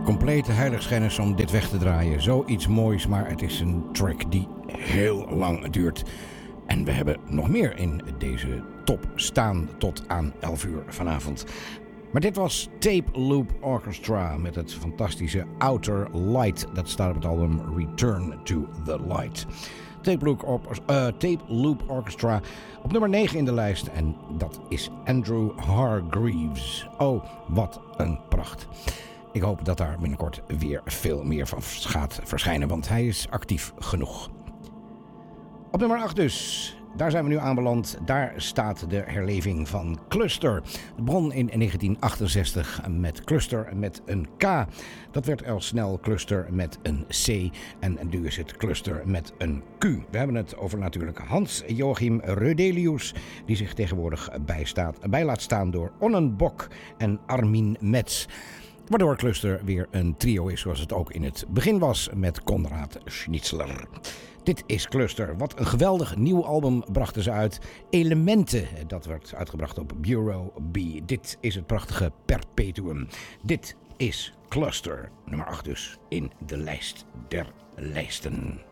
complete heiligschennis om dit weg te draaien. Zoiets moois, maar het is een track die heel lang duurt. En we hebben nog meer in deze top staan tot aan 11 uur vanavond. Maar dit was Tape Loop Orchestra met het fantastische Outer Light. Dat staat op het album Return to the Light. Tape Loop Orchestra op nummer 9 in de lijst. En dat is Andrew Hargreaves. Oh, wat een pracht. Ik hoop dat daar binnenkort weer veel meer van gaat verschijnen, want hij is actief genoeg. Op nummer 8 dus. Daar zijn we nu aanbeland. Daar staat de herleving van Cluster. Het begon in 1968 met Cluster met een K. Dat werd al snel Cluster met een C. En nu is het Cluster met een Q. We hebben het over natuurlijk Hans-Joachim Rödelius, die zich tegenwoordig bij laat staan door Onnen Bok en Armin Metz. Waardoor Cluster weer een trio is zoals het ook in het begin was met Konrad Schnitzler. Dit is Cluster. Wat een geweldig nieuw album brachten ze uit. Elementen. Dat werd uitgebracht op Bureau B. Dit is het prachtige Perpetuum. Dit is Cluster. Nummer 8 dus in de lijst der lijsten.